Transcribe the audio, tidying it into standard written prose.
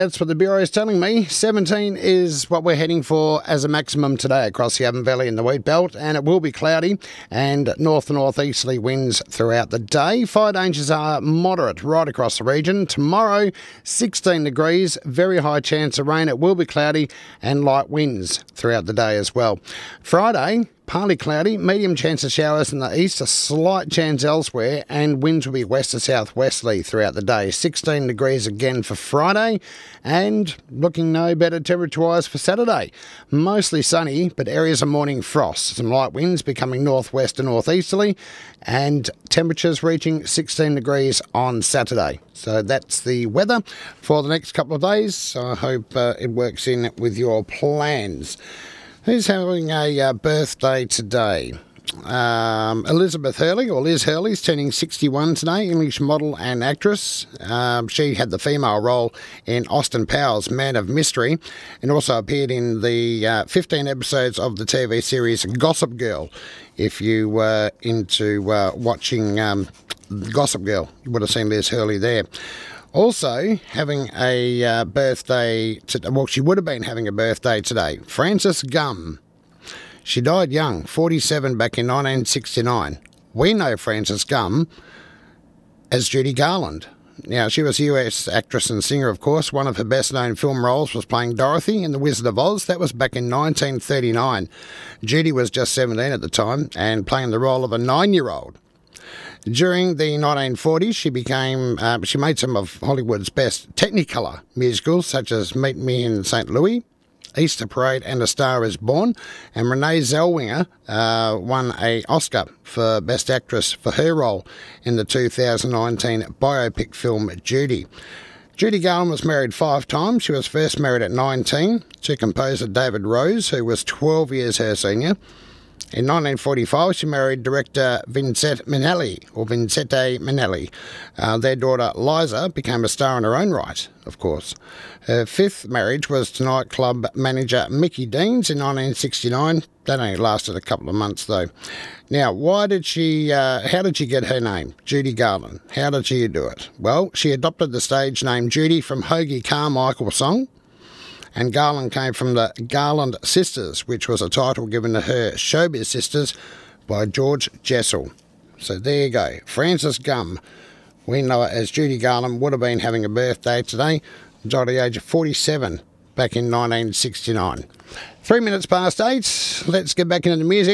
That's what the Bureau is telling me. 17 is what we're heading for as a maximum today across the Avon Valley and the Wheat Belt, and it will be cloudy and north and northeasterly winds throughout the day. Fire dangers are moderate right across the region. Tomorrow, 16 degrees, very high chance of rain. It will be cloudy and light winds throughout the day as well. Friday, partly cloudy, medium chance of showers in the east, a slight chance elsewhere, and winds will be west to southwesterly throughout the day. 16 degrees again for Friday, and looking no better temperature-wise for Saturday. Mostly sunny, but areas of morning frost. Some light winds becoming northwest and northeasterly, and temperatures reaching 16 degrees on Saturday. So that's the weather for the next couple of days. I hope it works in with your plans. Who's having a birthday today? Elizabeth Hurley, or Liz Hurley, is turning 61 today, English model and actress. She had the female role in Austin Powers' Man of Mystery, and also appeared in the 15 episodes of the TV series Gossip Girl. If you were into watching Gossip Girl, you would have seen Liz Hurley there. Also having a birthday, she would have been having a birthday today, Frances Gumm. She died young, 47, back in 1969. We know Frances Gumm as Judy Garland. Now, she was a US actress and singer, of course. One of her best-known film roles was playing Dorothy in The Wizard of Oz. That was back in 1939. Judy was just 17 at the time and playing the role of a 9-year-old. During the 1940s, she made some of Hollywood's best Technicolor musicals, such as Meet Me in St. Louis, Easter Parade, and A Star is Born. And Renee Zellweger won an Oscar for Best Actress for her role in the 2019 biopic film Judy. Judy Garland was married 5 times. She was first married at 19 to composer David Rose, who was 12 years her senior. In 1945, she married director Vincente Minnelli. Their daughter, Liza, became a star in her own right, of course. Her 5th marriage was to nightclub manager Mickey Deans in 1969. That only lasted a couple of months, though. Now, how did she get her name, Judy Garland? How did she do it? Well, she adopted the stage name Judy from Hoagy Carmichael's song. And Garland came from the Garland Sisters, which was a title given to her Showbiz Sisters by George Jessel. So there you go. Frances Gumm, we know her as Judy Garland, would have been having a birthday today. Died at the age of 47 back in 1969. 3 minutes past 8. Let's get back into the music.